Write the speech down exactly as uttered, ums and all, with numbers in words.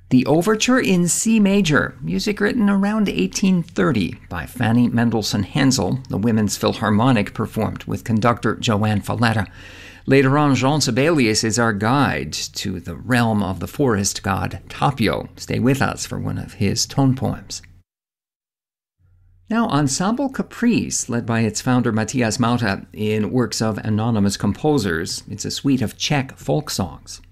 The Overture in C major, music written around eighteen thirty by Fanny Mendelssohn Hensel, the Women's Philharmonic, performed with conductor Joanne Falletta. Later on, Jean Sibelius is our guide to the realm of the forest god Tapio. Stay with us for one of his tone poems. Now, Ensemble Caprice, led by its founder Matthias Mauta in works of anonymous composers. It's a suite of Czech folk songs.